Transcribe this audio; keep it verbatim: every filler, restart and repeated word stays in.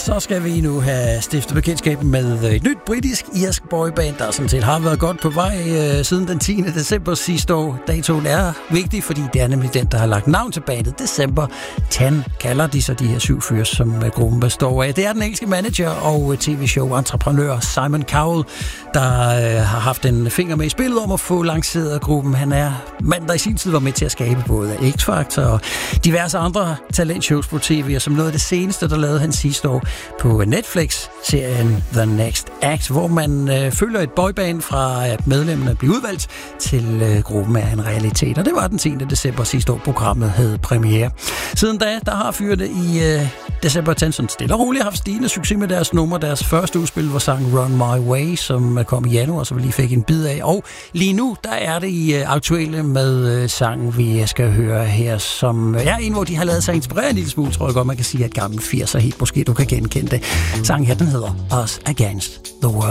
så skal vi nu have stiftet bekendtskab med et nyt britisk irsk boyband, der sådan set har været godt på vej øh, siden den tiende december sidste år. Datoen er vigtig, fordi det er nemlig den, der har lagt navn til bandet. December Tan kalder de så de her syv fyrs, som gruppen består af. Det er den engelske manager og tv-show-entreprenør Simon Cowell, der øh, har haft en finger med i spillet om at få lanceret gruppen. Han er mand, der i sin tid var med til at skabe både X-Factor og diverse andre talentshows på tv, og som noget af det seneste, der lavede han sidste år på Netflix-serien The Next Act, hvor man øh, følger et boyband fra, at medlemmerne bliver udvalgt, til øh, gruppen er en realitet. Og det var den tiende december sidste år, programmet havde premiere. Siden da, der har fyrene i øh, December Tanson stille og roligt haft stigende succes med deres nummer. Deres første udspil var sangen Run My Way, som kom i januar, så vi lige fik en bid af. Og lige nu, der er det i øh, aktuelle med øh, sangen, vi skal høre her, som er en, hvor de har lavet sig inspirere en lille smule, tror jeg godt, man kan sige, at gammel firser helt måske du kan genkende det. Sangen her, den hedder Us Against the World.